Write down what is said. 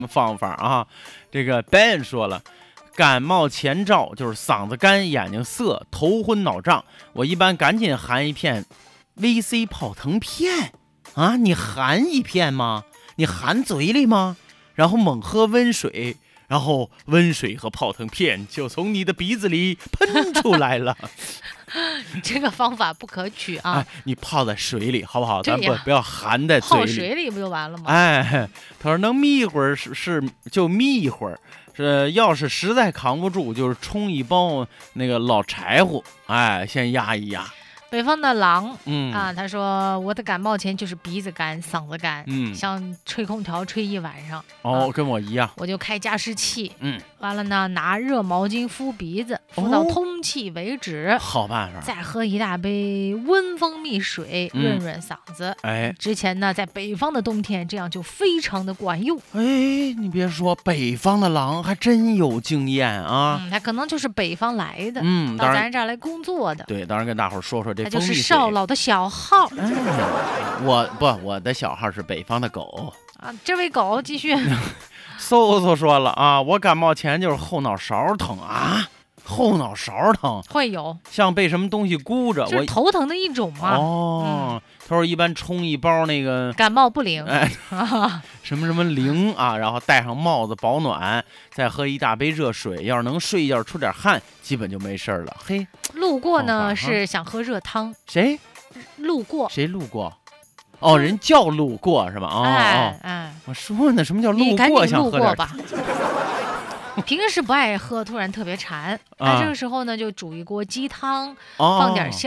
方法啊。这个 Ben 说了，感冒前兆就是嗓子干、眼睛涩、头昏脑胀，我一般赶紧含一片 VC 泡腾片啊，你含一片吗？你含嘴里吗？然后猛喝温水，然后温水和泡腾片就从你的鼻子里喷出来了。 这个方法不可取啊！ 哎，你泡在水里好不好？咱对呀不要含在嘴泡里。 水里不就完了吗？ 哎，他说能眯一会儿是就眯一会儿，要是实在扛不住，就是冲一包那个老柴火，哎，先压一压。 北方的狼， 嗯啊，他说我的感冒前就是鼻子干、嗓子干， 嗯， 像吹空调吹一晚上， 哦，跟我一样。 我就开加湿器， 嗯， 完了呢，拿热毛巾敷鼻子，敷到哦通气为止， 好办法。 再喝一大杯温蜂蜜水，润润嗓子。 哎之前呢，在北方的冬天，这样就非常的管用。 哎，你别说，北方的狼还真有经验啊。 他可能就是北方来的，到当然咱这儿来工作的。 对，当然跟大伙儿说说这他就是蜂蜜水。 少老的小号。 哎，我的小号是北方的狗。 啊，这位狗继续。 搜说了啊，我感冒前就是后脑勺疼啊，后脑勺疼， 会有， 像被什么东西箍着。 就是头疼的一种嘛。 哦，他说一般冲一包那个感冒不灵， 哎，什么什么灵啊，然后戴上帽子保暖，再喝一大杯热水，要是能睡一觉出点汗，基本就没事了。嘿， 路过呢方法是想喝热汤， 谁路过， 路过？哦，人叫路过是吧？哦哎， 我说呢，什么叫路你赶过？ 紧路过想喝点吧。平时不爱喝，突然特别馋，那这个时候呢，就煮一锅鸡汤，放点香。